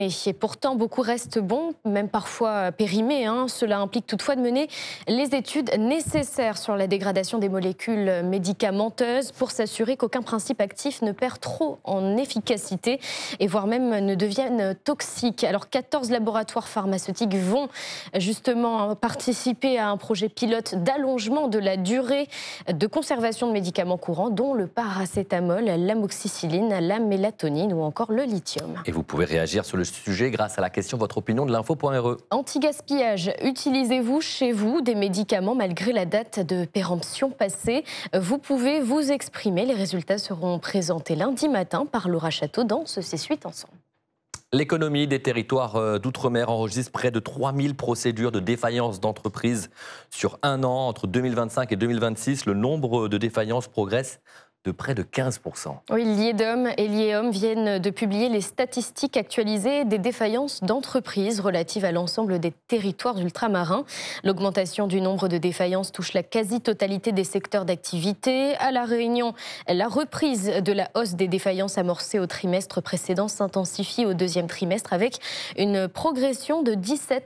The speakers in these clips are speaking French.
Et pourtant, beaucoup restent bons, même parfois périmés. Cela implique toutefois de mener les études nécessaires sur la dégradation des molécules médicamenteuses pour s'assurer qu'aucun principe actif ne perd trop en efficacité et voire même ne devienne toxique. Alors 14 laboratoires pharmaceutiques vont justement participer à un projet pilote d'allongement de la durée de conservation de médicaments courants, dont le paracétamol, l'amoxicilline, la mélatonine ou encore le lithium. Et vous pouvez réagir sur le sujet grâce à la question votre opinion de l'info.re. Anti-gaspillage, utilisez-vous chez vous des médicaments malgré la date de péremption passée? Vous pouvez vous exprimer. Les résultats seront présentés lundi matin par Laura Château dans Ceci suit ensemble. L'économie des territoires d'outre-mer enregistre près de 3000 procédures de défaillance d'entreprises sur un an. Entre 2025 et 2026, le nombre de défaillances progresse de près de 15%. Oui, l'IEDOM et l'IEOM viennent de publier les statistiques actualisées des défaillances d'entreprises relatives à l'ensemble des territoires ultramarins. L'augmentation du nombre de défaillances touche la quasi-totalité des secteurs d'activité. À La Réunion, la reprise de la hausse des défaillances amorcée au trimestre précédent s'intensifie au deuxième trimestre avec une progression de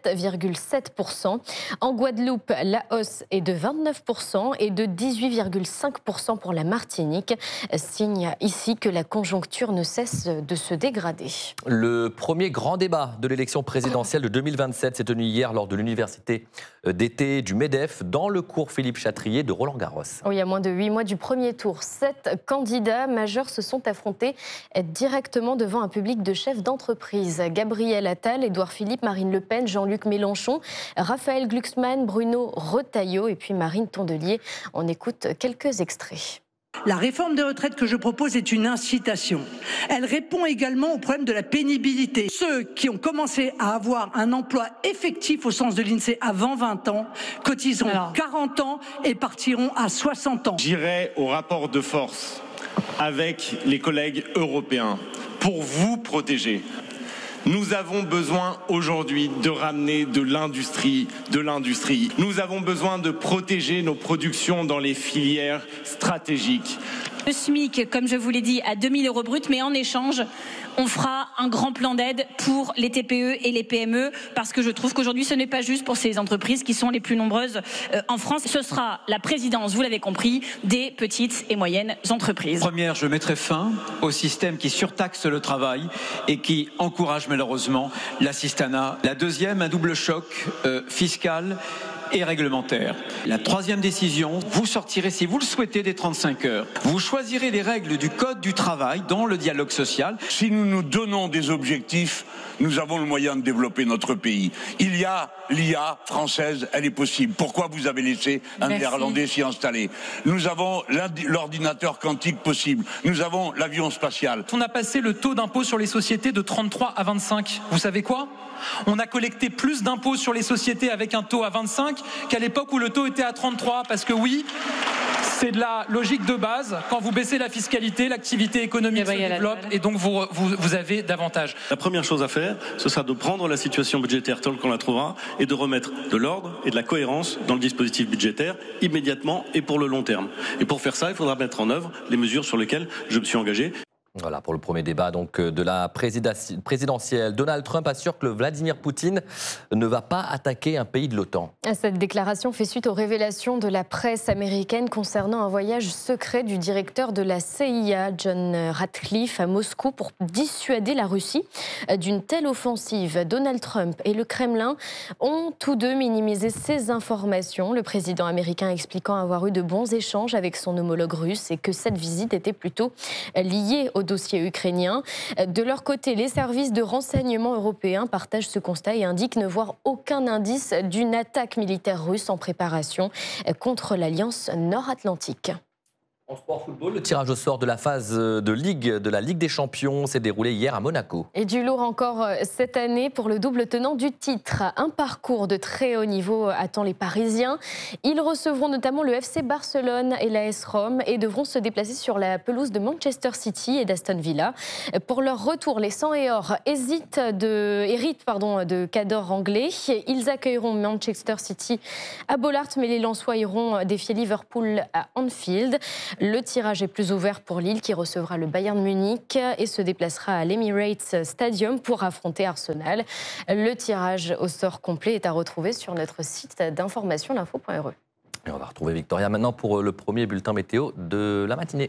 17,7%. En Guadeloupe, la hausse est de 29% et de 18,5% pour la Martinique. Signe ici que la conjoncture ne cesse de se dégrader. Le premier grand débat de l'élection présidentielle de 2027 s'est tenu hier lors de l'université d'été du MEDEF dans le cours Philippe Chatrier de Roland-Garros. Oui, à moins de 8 mois du premier tour, 7 candidats majeurs se sont affrontés directement devant un public de chefs d'entreprise. Gabriel Attal, Édouard Philippe, Marine Le Pen, Jean-Luc Mélenchon, Raphaël Glucksmann, Bruno Retailleau et puis Marine Tondelier. On écoute quelques extraits. La réforme des retraites que je propose est une incitation. Elle répond également au problème de la pénibilité. Ceux qui ont commencé à avoir un emploi effectif au sens de l'INSEE avant 20 ans cotiseront 40 ans et partiront à 60 ans. J'irai au rapport de force avec les collègues européens pour vous protéger. Nous avons besoin aujourd'hui de ramener de l'industrie. Nous avons besoin de protéger nos productions dans les filières stratégiques. Le SMIC, comme je vous l'ai dit, à 2 000 € brut, mais en échange, on fera un grand plan d'aide pour les TPE et les PME, parce que je trouve qu'aujourd'hui, ce n'est pas juste pour ces entreprises qui sont les plus nombreuses en France. Ce sera la présidence, vous l'avez compris, des petites et moyennes entreprises. Première, je mettrai fin au système qui surtaxe le travail et qui encourage malheureusement l'assistanat. La deuxième, un double choc fiscal et réglementaire. La troisième décision, vous sortirez, si vous le souhaitez, des 35 heures. Vous choisirez les règles du Code du travail dans le dialogue social. Si nous nous donnons des objectifs, nous avons le moyen de développer notre pays. Il y a l'IA française, elle est possible. Pourquoi vous avez laissé un Néerlandais s'y installer? Nous avons l'ordinateur quantique possible. Nous avons l'avion spatial. On a passé le taux d'impôt sur les sociétés de 33 à 25. Vous savez quoi? On a collecté plus d'impôts sur les sociétés avec un taux à 25 qu'à l'époque où le taux était à 33. Parce que oui, c'est de la logique de base. Quand vous baissez la fiscalité, l'activité économique se développe et donc vous avez davantage. La première chose à faire, ce sera de prendre la situation budgétaire telle qu'on la trouvera et de remettre de l'ordre et de la cohérence dans le dispositif budgétaire immédiatement et pour le long terme. Et pour faire ça, il faudra mettre en œuvre les mesures sur lesquelles je me suis engagé. Voilà pour le premier débat donc, de la présidentielle. Donald Trump assure que Vladimir Poutine ne va pas attaquer un pays de l'OTAN. Cette déclaration fait suite aux révélations de la presse américaine concernant un voyage secret du directeur de la CIA, John Ratcliffe, à Moscou pour dissuader la Russie d'une telle offensive. Donald Trump et le Kremlin ont tous deux minimisé ces informations. Le président américain expliquant avoir eu de bons échanges avec son homologue russe et que cette visite était plutôt liée au dossier ukrainien. De leur côté, les services de renseignement européens partagent ce constat et indiquent ne voir aucun indice d'une attaque militaire russe en préparation contre l'Alliance nord-atlantique. En sport football, le tirage au sort de la phase de la Ligue des Champions s'est déroulé hier à Monaco. Et du lourd encore cette année pour le double tenant du titre. Un parcours de très haut niveau attend les Parisiens. Ils recevront notamment le FC Barcelone et l'AS Rome et devront se déplacer sur la pelouse de Manchester City et d'Aston Villa. Pour leur retour, les 100 et or héritent de cadors anglais. Ils accueilleront Manchester City à Bollard, mais les Lensois iront défier Liverpool à Anfield. Le tirage est plus ouvert pour Lille qui recevra le Bayern Munich et se déplacera à l'Emirates Stadium pour affronter Arsenal. Le tirage au sort complet est à retrouver sur notre site d'information l'info.re. Et on va retrouver Victoria maintenant pour le premier bulletin météo de la matinée.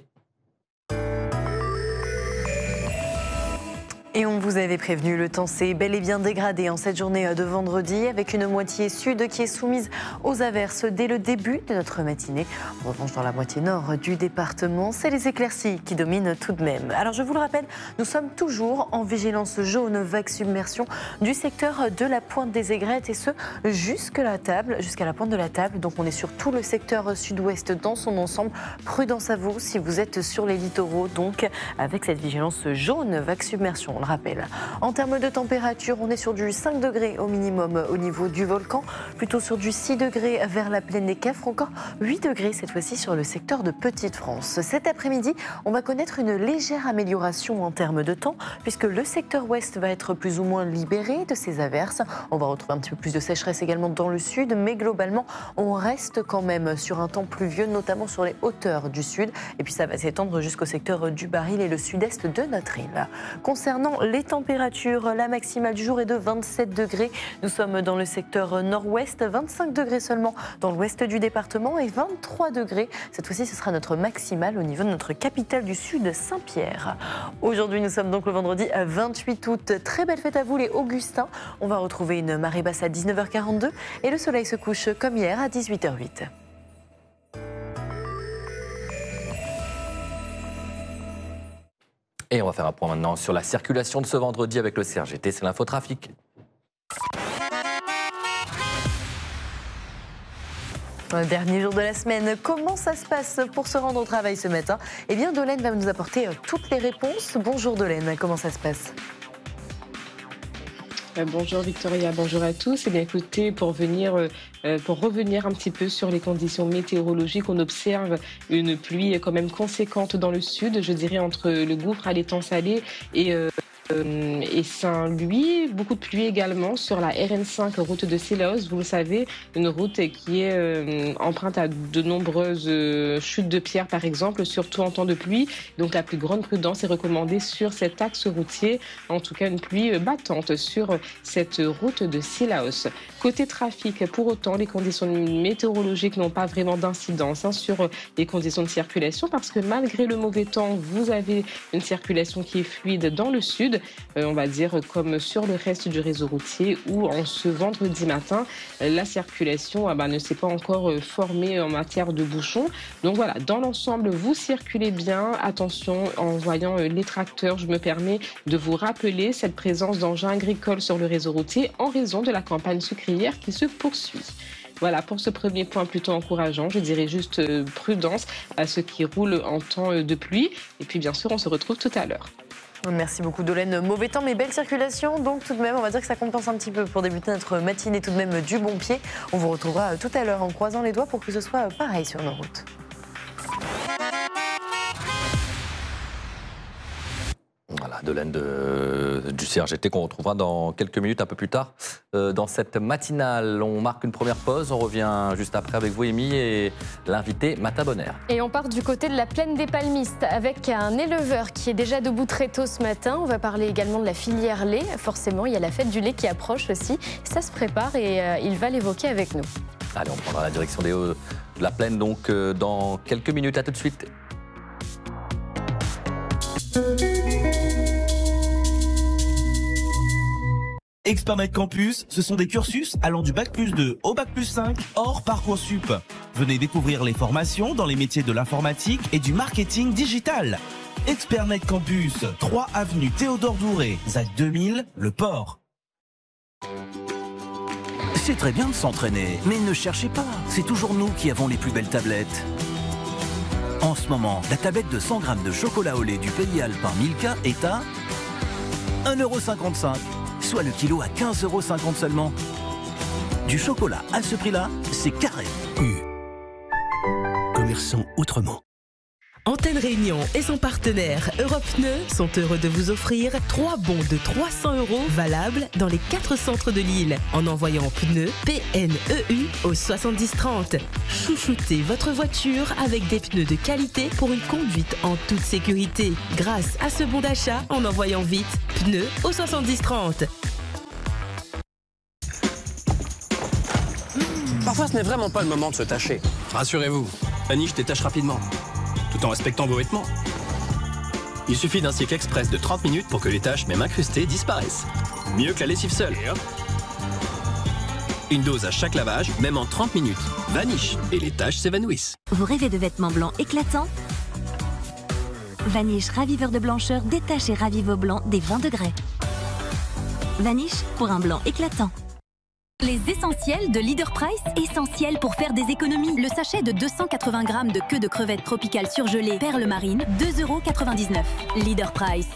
Et on vous avait prévenu, le temps s'est bel et bien dégradé en cette journée de vendredi avec une moitié sud qui est soumise aux averses dès le début de notre matinée. En revanche, dans la moitié nord du département, c'est les éclaircies qui dominent tout de même. Alors je vous le rappelle, nous sommes toujours en vigilance jaune vague submersion du secteur de la pointe des Aigrettes et ce jusqu'à la pointe de la table. Donc on est sur tout le secteur sud-ouest dans son ensemble. Prudence à vous si vous êtes sur les littoraux, donc avec cette vigilance jaune vague submersion. On le rappelle. En termes de température, on est sur du 5 degrés au minimum au niveau du volcan, plutôt sur du 6 degrés vers la plaine des Cafres, encore 8 degrés cette fois-ci sur le secteur de Petite-France. Cet après-midi, on va connaître une légère amélioration en termes de temps, puisque le secteur ouest va être plus ou moins libéré de ces averses. On va retrouver un petit peu plus de sécheresse également dans le sud, mais globalement, on reste quand même sur un temps pluvieux, notamment sur les hauteurs du sud. Et puis ça va s'étendre jusqu'au secteur du Baril et le sud-est de notre île. Concernant les températures, la maximale du jour est de 27 degrés. Nous sommes dans le secteur nord-ouest, 25 degrés seulement dans l'ouest du département et 23 degrés. Cette fois-ci, ce sera notre maximale au niveau de notre capitale du sud, Saint-Pierre. Aujourd'hui, nous sommes donc le vendredi 28 août. Très belle fête à vous les Augustins. On va retrouver une marée basse à 19h42 et le soleil se couche comme hier à 18h08. Et on va faire un point maintenant sur la circulation de ce vendredi avec le CRGT, c'est l'infotrafic. Dernier jour de la semaine, comment ça se passe pour se rendre au travail ce matin? Eh bien, Dolène va nous apporter toutes les réponses. Bonjour Dolène, comment ça se passe? Bonjour Victoria, bonjour à tous. Eh bien, écoutez, pour revenir un petit peu sur les conditions météorologiques, on observe une pluie quand même conséquente dans le sud, je dirais entre le Gouffre à l'étang salé et Saint-Louis. Beaucoup de pluie également sur la RN5, route de Cilaos. Vous le savez, une route qui est empreinte à de nombreuses chutes de pierres, par exemple, surtout en temps de pluie. Donc la plus grande prudence est recommandée sur cet axe routier. En tout cas, une pluie battante sur cette route de Cilaos. Côté trafic, pour autant, les conditions météorologiques n'ont pas vraiment d'incidence sur les conditions de circulation parce que malgré le mauvais temps, vous avez une circulation qui est fluide dans le sud. On va dire comme sur le reste du réseau routier où en ce vendredi matin, la circulation ne s'est pas encore formée en matière de bouchons. Donc voilà, dans l'ensemble, vous circulez bien. Attention, en voyant les tracteurs, je me permets de vous rappeler cette présence d'engins agricoles sur le réseau routier en raison de la campagne sucrière qui se poursuit. Voilà, pour ce premier point plutôt encourageant, je dirais juste prudence à ceux qui roulent en temps de pluie. Et puis bien sûr, on se retrouve tout à l'heure. Merci beaucoup Dolène. Mauvais temps mais belle circulation, donc tout de même on va dire que ça compense un petit peu pour débuter notre matinée tout de même du bon pied. On vous retrouvera tout à l'heure en croisant les doigts pour que ce soit pareil sur nos routes. Voilà, Dolène du CRGT qu'on retrouvera dans quelques minutes, un peu plus tard. Dans cette matinale, on marque une première pause. On revient juste après avec vous, Amy, et l'invité Mata Bonner. Et on part du côté de la plaine des Palmistes avec un éleveur qui est déjà debout très tôt ce matin. On va parler également de la filière lait. Forcément, il y a la fête du lait qui approche aussi. Ça se prépare et il va l'évoquer avec nous. Allez, on prendra la direction de la plaine donc dans quelques minutes. À tout de suite. Expertnet Campus, ce sont des cursus allant du Bac+2 au Bac+5 hors Parcoursup. Venez découvrir les formations dans les métiers de l'informatique et du marketing digital. Expertnet Campus, 3 avenue Théodore Douré, ZAC 2000, Le Port. C'est très bien de s'entraîner, mais ne cherchez pas, c'est toujours nous qui avons les plus belles tablettes. En ce moment, la tablette de 100 grammes de chocolat au lait du Pays Alpin Milka est à 1,55 €. Soit le kilo à 15,50 € seulement. Du chocolat à ce prix-là, c'est carré. Commerçant autrement. Antenne Réunion et son partenaire Europe Pneus sont heureux de vous offrir 3 bons de 300 € valables dans les 4 centres de l'île en envoyant pneus PNEU au 7030. Chouchoutez votre voiture avec des pneus de qualité pour une conduite en toute sécurité grâce à ce bon d'achat en envoyant vite pneus au 7030. Parfois, ce n'est vraiment pas le moment de se tâcher. Rassurez-vous, Vanish détache rapidement, tout en respectant vos vêtements. Il suffit d'un cycle express de 30 minutes pour que les taches, même incrustées, disparaissent. Mieux que la lessive seule. Une dose à chaque lavage, même en 30 minutes. Vanish, et les taches s'évanouissent. Vous rêvez de vêtements blancs éclatants? Vanish raviveur de blancheur détache et ravive au blanc dès 20 degrés. Vanish pour un blanc éclatant. Les essentiels de Leader Price, essentiels pour faire des économies. Le sachet de 280 grammes de queue de crevettes tropicales surgelées perles marines, 2,99 €. Leader Price.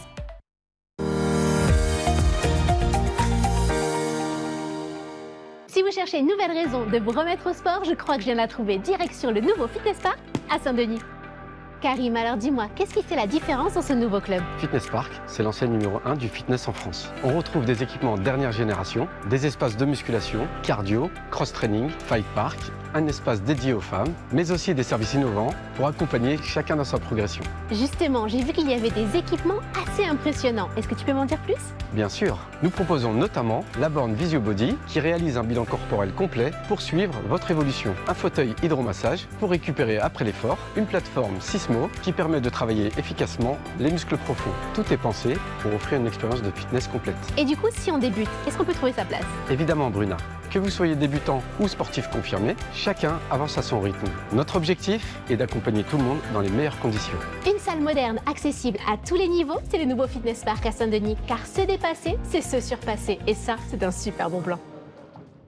Si vous cherchez une nouvelle raison de vous remettre au sport, je crois que je viens de la trouver. Direction le nouveau Fitness Park à Saint-Denis. Karim, alors dis-moi, qu'est-ce qui fait la différence dans ce nouveau club? Fitness Park, c'est l'enseigne numéro 1 du fitness en France. On retrouve des équipements dernière génération, des espaces de musculation, cardio, cross-training, fight park, un espace dédié aux femmes, mais aussi des services innovants pour accompagner chacun dans sa progression. Justement, j'ai vu qu'il y avait des équipements assez impressionnants. Est-ce que tu peux m'en dire plus? Bien sûr, nous proposons notamment la borne VisioBody qui réalise un bilan corporel complet pour suivre votre évolution. Un fauteuil hydromassage pour récupérer après l'effort, une plateforme Sismo qui permet de travailler efficacement les muscles profonds. Tout est pensé pour offrir une expérience de fitness complète. Et du coup, si on débute, est-ce qu'on peut trouver sa place? Évidemment, Bruna. Que vous soyez débutant ou sportif confirmé, chacun avance à son rythme. Notre objectif est d'accompagner tout le monde dans les meilleures conditions. Une salle moderne, accessible à tous les niveaux, c'est le nouveau Fitness Park à Saint-Denis. Car se dépasser, c'est se surpasser. Et ça, c'est un super bon plan.